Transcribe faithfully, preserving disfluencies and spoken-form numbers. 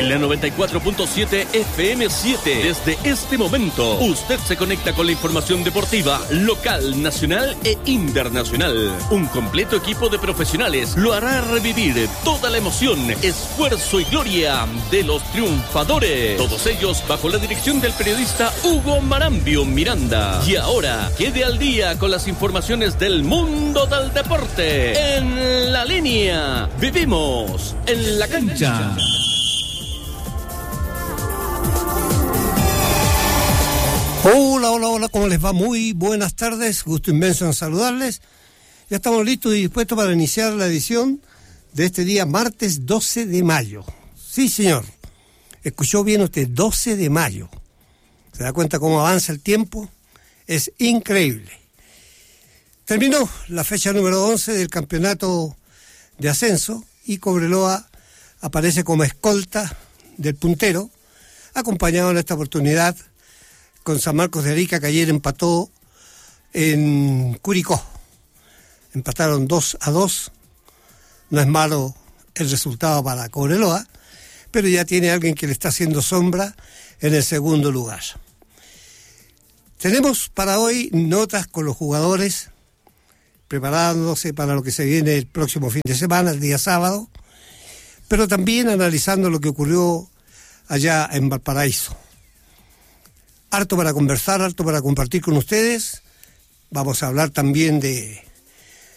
en la noventa y cuatro punto siete F M siete. Desde este momento, usted se conecta con la información deportiva local, nacional e internacional. Un completo equipo de profesionales lo hará revivir toda la emoción, esfuerzo y gloria de los triunfadores. Todos ellos bajo la dirección del periodista Hugo Marambio Miranda. Y ahora, quede al día con las informaciones del mundo del deporte. En la línea, vivimos en la cancha. Hola, hola, hola, ¿cómo les va? Muy buenas tardes, gusto inmenso en saludarles. Ya estamos listos y dispuestos para iniciar la edición de este día, martes doce de mayo. Sí, señor, escuchó bien usted, doce de mayo. ¿Se da cuenta cómo avanza el tiempo? Es increíble. Terminó la fecha número once del campeonato de ascenso y Cobreloa aparece como escolta del puntero, acompañado en esta oportunidad con San Marcos de Arica, que ayer empató en Curicó. Empataron dos a dos. No es malo el resultado para Cobreloa, pero ya tiene alguien que le está haciendo sombra en el segundo lugar. Tenemos para hoy notas con los jugadores, preparándose para lo que se viene el próximo fin de semana, el día sábado, pero también analizando lo que ocurrió allá en Valparaíso. Harto para conversar, harto para compartir con ustedes. Vamos a hablar también de